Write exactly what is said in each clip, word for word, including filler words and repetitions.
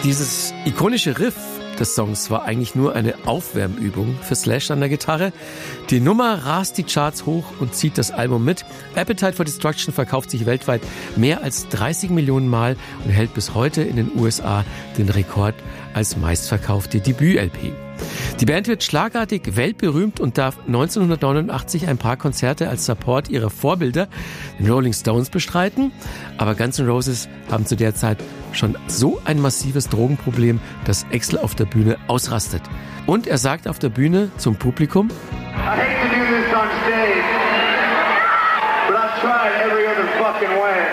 Dieses ikonische Riff des Songs war eigentlich nur eine Aufwärmübung für Slash an der Gitarre. Die Nummer rast die Charts hoch und zieht das Album mit. Appetite for Destruction verkauft sich weltweit mehr als dreißig Millionen Mal und hält bis heute in den U S A den Rekord als meistverkaufte Debüt-L P. Die Band wird schlagartig weltberühmt und darf neunzehnhundertneunundachtzig ein paar Konzerte als Support ihrer Vorbilder, den Rolling Stones, bestreiten. Aber Guns N' Roses haben zu der Zeit schon so ein massives Drogenproblem, dass Axl auf der Bühne ausrastet. Und er sagt auf der Bühne zum Publikum: I hate to do this on stage, but I've tried every other fucking way.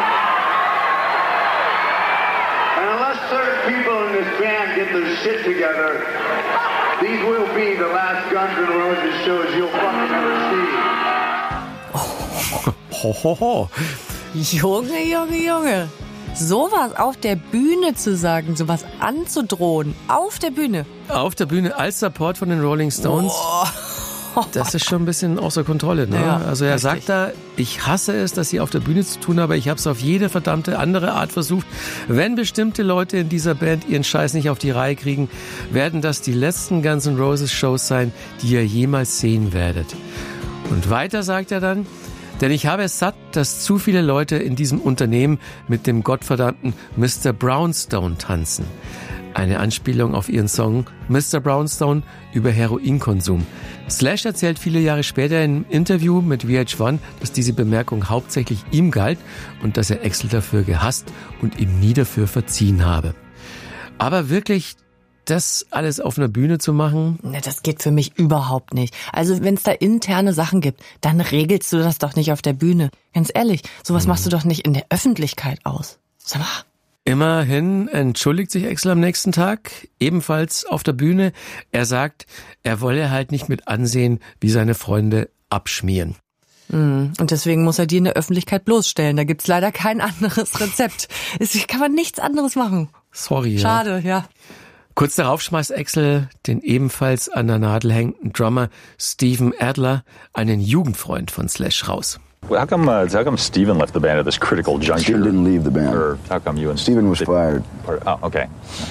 And unless certain people in this band get their shit together, these will be the last Guns N' Roses shows you'll fucking ever see. Ho, ho, ho. Junge, Junge, Junge. Sowas auf der Bühne zu sagen, sowas anzudrohen, auf der Bühne. Auf der Bühne als Support von den Rolling Stones. Oh. Das ist schon ein bisschen außer Kontrolle, ne? Ja, also er richtig. sagt da, ich hasse es, dass sie auf der Bühne zu tun haben, aber ich habe es auf jede verdammte andere Art versucht. Wenn bestimmte Leute in dieser Band ihren Scheiß nicht auf die Reihe kriegen, werden das die letzten Guns N' Roses Shows sein, die ihr jemals sehen werdet. Und weiter sagt er dann: Denn ich habe es satt, dass zu viele Leute in diesem Unternehmen mit dem gottverdammten Mister Brownstone tanzen. Eine Anspielung auf ihren Song Mister Brownstone über Heroinkonsum. Slash erzählt viele Jahre später in einem Interview mit V H eins, dass diese Bemerkung hauptsächlich ihm galt und dass er Axl dafür gehasst und ihm nie dafür verziehen habe. Aber wirklich, das alles auf einer Bühne zu machen? Ne, das geht für mich überhaupt nicht. Also wenn es da interne Sachen gibt, dann regelst du das doch nicht auf der Bühne. Ganz ehrlich, sowas machst du doch nicht in der Öffentlichkeit aus. Sag mal. Immerhin entschuldigt sich Axl am nächsten Tag, ebenfalls auf der Bühne. Er sagt, er wolle halt nicht mit ansehen, wie seine Freunde abschmieren. Und deswegen muss er die in der Öffentlichkeit bloßstellen. Da gibt's leider kein anderes Rezept. Es kann man nichts anderes machen. Sorry. Schade, ja. Kurz darauf schmeißt Axl den ebenfalls an der Nadel hängenden Drummer Steven Adler, einen Jugendfreund von Slash, raus. Well, how come, uh, how come Steven left the band at this critical juncture? Steven didn't leave the band. Or how come you and Steven was fired. Oh, okay.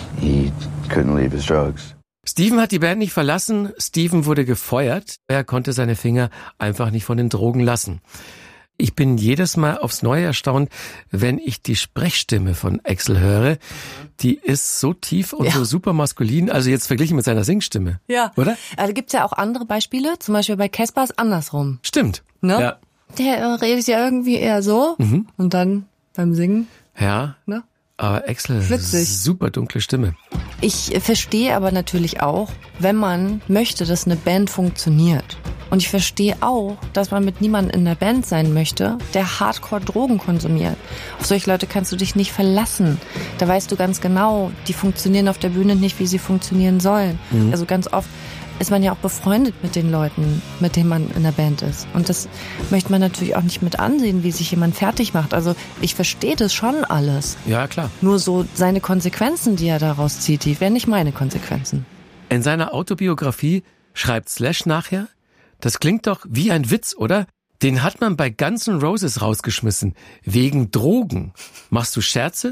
He couldn't leave his drugs. Steven hat die Band nicht verlassen, Steven wurde gefeuert. Er konnte seine Finger einfach nicht von den Drogen lassen. Ich bin jedes Mal aufs Neue erstaunt, wenn ich die Sprechstimme von Axl höre. Die ist so tief und ja. so super maskulin, also jetzt verglichen mit seiner Singstimme. Ja. Oder? Da gibt's ja auch andere Beispiele, zum Beispiel bei Caspar ist andersrum. Stimmt. Ne? Ja. Der redet ja irgendwie eher so Mhm. und dann beim Singen. Ja. Ne? Aber Axl, Witzig. super dunkle Stimme. Ich verstehe aber natürlich auch, wenn man möchte, dass eine Band funktioniert. Und ich verstehe auch, dass man mit niemandem in der Band sein möchte, der Hardcore Drogen konsumiert. Auf solche Leute kannst du dich nicht verlassen. Da weißt du ganz genau, die funktionieren auf der Bühne nicht, wie sie funktionieren sollen. Mhm. Also ganz oft ist man ja auch befreundet mit den Leuten, mit denen man in der Band ist. Und das möchte man natürlich auch nicht mit ansehen, wie sich jemand fertig macht. Also ich verstehe das schon alles. Ja, klar. Nur so seine Konsequenzen, die er daraus zieht, die wären nicht meine Konsequenzen. In seiner Autobiografie schreibt Slash nachher: Das klingt doch wie ein Witz, oder? Den hat man bei Guns N' Roses rausgeschmissen. Wegen Drogen. Machst du Scherze?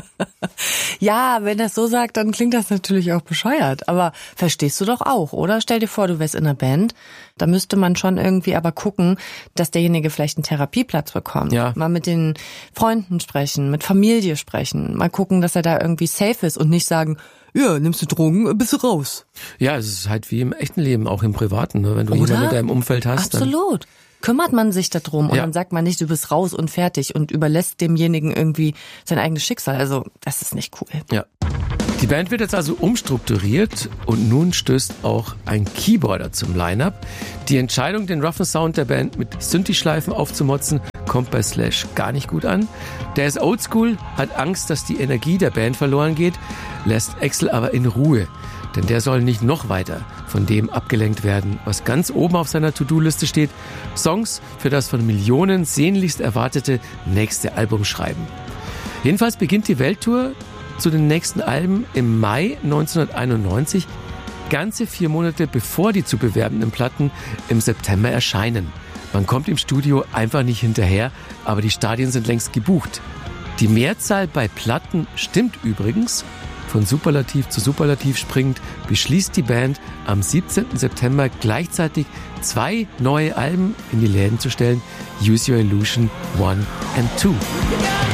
Ja, wenn er es so sagt, dann klingt das natürlich auch bescheuert. Aber verstehst du doch auch, oder? Stell dir vor, du wärst in einer Band. Da müsste man schon irgendwie aber gucken, dass derjenige vielleicht einen Therapieplatz bekommt. Ja. Mal mit den Freunden sprechen, mit Familie sprechen. Mal gucken, dass er da irgendwie safe ist und nicht sagen: Ja, nimmst du Drogen, bist du raus. Ja, es ist halt wie im echten Leben, auch im Privaten, ne? Wenn du Oder? jemanden in deinem Umfeld hast. Absolut. Kümmert man sich darum und Ja. dann sagt man nicht, du bist raus und fertig und überlässt demjenigen irgendwie sein eigenes Schicksal. Also das ist nicht cool. Dann, ja. Die Band wird jetzt also umstrukturiert und nun stößt auch ein Keyboarder zum Line-Up. Die Entscheidung, den roughen Sound der Band mit Synthi-Schleifen aufzumotzen, kommt bei Slash gar nicht gut an. Der ist oldschool, hat Angst, dass die Energie der Band verloren geht, lässt Axl aber in Ruhe. Denn der soll nicht noch weiter von dem abgelenkt werden, was ganz oben auf seiner To-Do-Liste steht: Songs für das von Millionen sehnlichst erwartete nächste Album schreiben. Jedenfalls beginnt die Welttour zu den nächsten Alben im Mai neunzehnhunderteinundneunzig, ganze vier Monate bevor die zu bewerbenden Platten im September erscheinen. Man kommt im Studio einfach nicht hinterher, aber die Stadien sind längst gebucht. Die Mehrzahl bei Platten stimmt übrigens. von Superlativ zu Superlativ springt, beschließt die Band am siebzehnten September gleichzeitig zwei neue Alben in die Läden zu stellen, Use Your Illusion one and two.